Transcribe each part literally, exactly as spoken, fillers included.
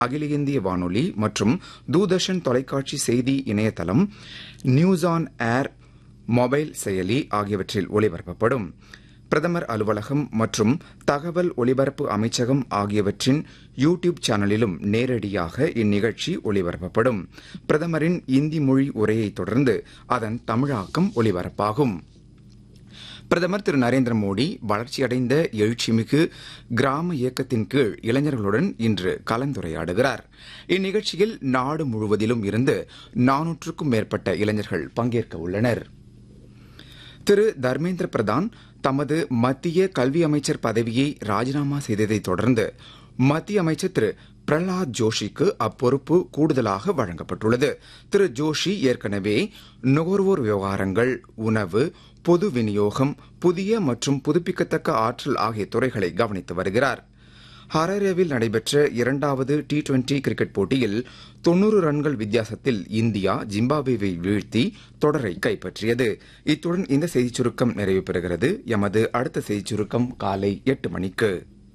அகில இந்திய வானொலி மற்றும் தூர்தர்ஷன் தொலைக்காட்சி செய்தி இணையதளம், நியூஸ் ஆன் ஏர் மொபைல் செயலி ஆகியவற்றில் ஒளிபரப்பப்படும். பிரதமர் அலுவலகம் மற்றும் தகவல் ஒலிபரப்பு அமைச்சகம் ஆகியவற்றின் யூ டியூப் சேனலிலும் நேரடியாக இந்நிகழ்ச்சி ஒளிபரப்பப்படும். பிரதமரின் இந்தி மொழி உரையை தொடர்ந்து அதன் தமிழாக்கம் ஒலிபரப்பாகும். பிரதமர் திரு நரேந்திர மோடி வளர்ச்சியடைந்த எழுச்சிமிகு கிராம இயக்கத்தின் கீழ் இளைஞர்களுடன் இன்று கலந்துரையாடுகிறார். இந்நிகழ்ச்சியில் நாடு முழுவதிலும் இருந்து நானூற்றுக்கும் மேற்பட்ட இளைஞர்கள் பங்கேற்க உள்ளனர். திரு தர்மேந்திர பிரதான் தமது மத்திய கல்வி அமைச்சர் பதவியை ராஜினாமா செய்ததைத் தொடர்ந்து மத்திய அமைச்சர் திரு பிரஹ்லாத் ஜோஷிக்கு அப்பொறுப்பு கூடுதலாக வழங்கப்பட்டுள்ளது. திரு ஜோஷி ஏற்கனவே நுகர்வோர் விவகாரங்கள், உணவு, பொது விநியோகம், புதிய மற்றும் புதுப்பிக்கத்தக்க ஆற்றல் ஆகிய துறைகளை கவனித்து வருகிறார். ஹராரேவில் நடைபெற்ற இரண்டாவது டி டுவெண்டி கிரிக்கெட் போட்டியில் தொன்னூறு ரன்கள் வித்தியாசத்தில் இந்தியா ஜிம்பாப்வேவை வீழ்த்தி தொடரை கைப்பற்றியது. இத்துடன் இந்த செய்திச் சுருக்கம் நிறைவு பெறுகிறது. எமது அடுத்த செய்திச் சுருக்கம் காலை எட்டு மணிக்கு.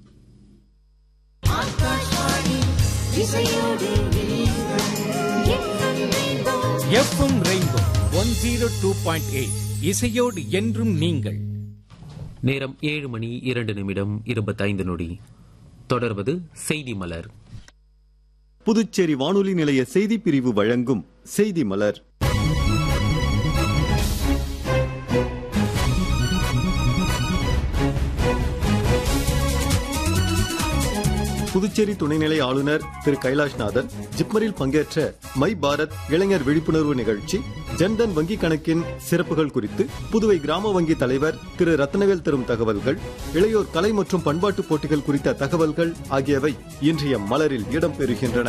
FM rainbow one zero two point eight இசையோடு என்றும் நீங்கள். நேரம் ஏழு மணி இரண்டு நிமிடம் இருபத்தைந்து நொடி. தொடர்வது செய்தி மலர். புதுச்சேரி வானொலி நிலைய செய்தி பிரிவு வழங்கும் செய்தி மலர். புதுச்சேரி துணைநிலை ஆளுநர் திரு கைலாஷ்நாதன் ஜிப்மரில் பங்கேற்ற மை பாரத் இளைஞர் விழிப்புணர்வு நிகழ்ச்சி, ஜன்தன் வங்கி கணக்கின் சிறப்புகள் குறித்து புதுவை கிராம வங்கி தலைவர் திரு ரத்னவேல் தரும் தகவல்கள், இளையோர் கலை மற்றும் பண்பாட்டு போட்டிகள் குறித்த தகவல்கள் ஆகியவை இன்றைய மலரில் இடம்பெறுகின்றன.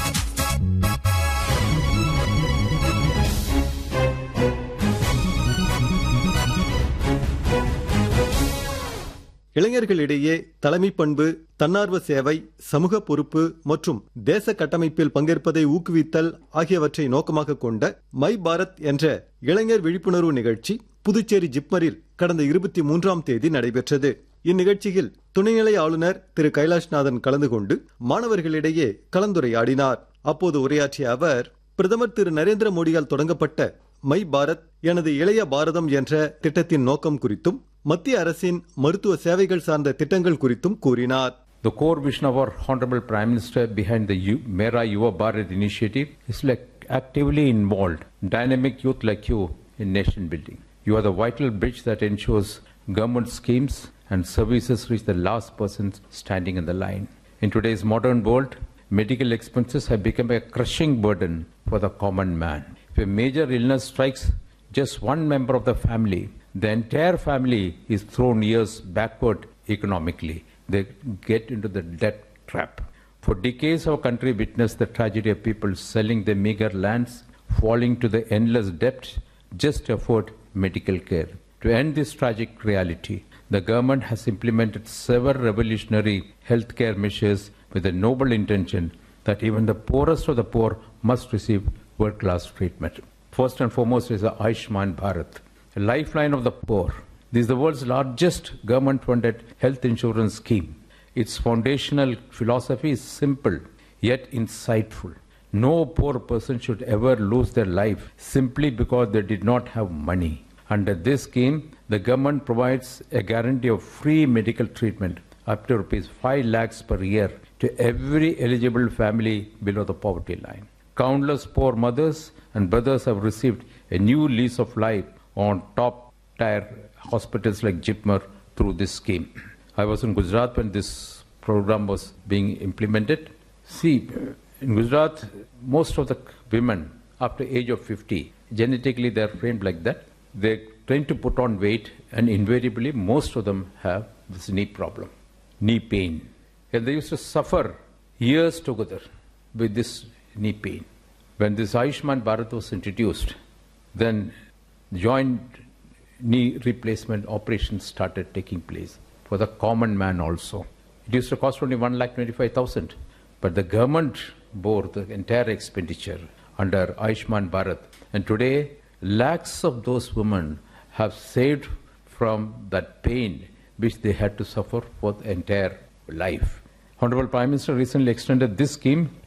இளைஞர்களிடையே தலைமை பண்பு, தன்னார்வ சேவை, சமூக பொறுப்பு மற்றும் தேச கட்டமைப்பில் பங்கேற்பதை ஊக்குவித்தல் ஆகியவற்றை நோக்கமாக கொண்ட மை பாரத் என்ற இளைஞர் விழிப்புணர்வு நிகழ்ச்சி புதுச்சேரி ஜிப்மரில் கடந்த இருபத்தி மூன்றாம் தேதி நடைபெற்றது. இந்நிகழ்ச்சியில் துணைநிலை ஆளுநர் திரு கைலாஷ்நாதன் கலந்து கொண்டு மாணவர்களிடையே கலந்துரையாடினார். அப்போது உரையாற்றிய அவர், பிரதமர் திரு நரேந்திர மோடியால் தொடங்கப்பட்ட மை பாரத் எனது இளைய பாரதம் என்ற திட்டத்தின் நோக்கம் குறித்தும் மத்திய அரசின் மருத்துவ சேவைகள் சார்ந்த திட்டங்கள் குறித்தும் கூறினார். The core vision of our Honorable Prime Minister behind the Mera Yuva Bharat initiative is like actively involved dynamic youth like you in nation building. You are the vital bridge that ensures government schemes and services reach the last person standing in the line. In today's modern world, medical expenses have become a crushing burden for the common man. If a major illness strikes just one member of the family, the entire family is thrown years backward economically. They get into the debt trap. For decades, our country witnessed the tragedy of people selling their meager lands, falling to the endless debt just to afford medical care. To end this tragic reality, the government has implemented several revolutionary healthcare measures with the noble intention that even the poorest of the poor must receive world-class treatment. First and foremost is the Ayushman Bharat, a lifeline of the poor. This is the world's largest government-funded health insurance scheme. Its foundational philosophy is simple yet insightful. No poor person should ever lose their life simply because they did not have money. Under this scheme, the government provides a guarantee of free medical treatment up to rupees five lakhs per year to every eligible family below the poverty line. Countless poor mothers and brothers have received a new lease of life on top-tier hospitals like Jipmer through this scheme. I was in Gujarat when this program was being implemented. See, in Gujarat, most of the women after age of fifty, genetically they are framed like that. They tend to put on weight, and invariably most of them have this knee problem, knee pain. And they used to suffer years together with this knee pain. When this Ayushman Bharat was introduced, then joint knee replacement operations started taking place for the common man also. It used to cost only one lakh twenty-five thousand, but the government bore the entire expenditure under Ayushman Bharat. And today, lakhs of those women have saved from that pain which they had to suffer for the entire life. Honorable Prime Minister recently extended this scheme